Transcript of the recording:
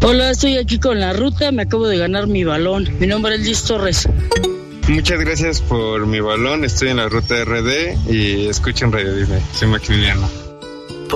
Hola, estoy aquí con la ruta, me acabo de ganar mi balón. Mi nombre es Liz Torres. Muchas gracias por mi balón, estoy en la ruta RD y escuchen Radio Disney. Soy Maximiliano.